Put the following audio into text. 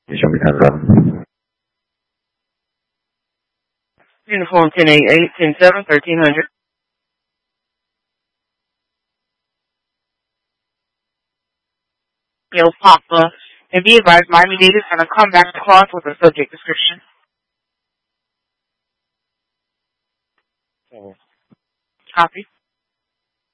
Show me 10-7. Uniform 1088, 107, 1300. Yo, Papa. And be advised, Miami-Dade is going to come back to class with a subject description. Copy.